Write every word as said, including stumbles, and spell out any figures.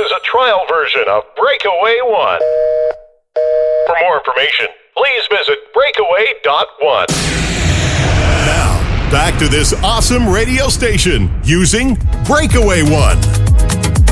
is a trial version of Breakaway One. For more information, please visit breakaway dot one. Now, back to this awesome radio station using Breakaway One.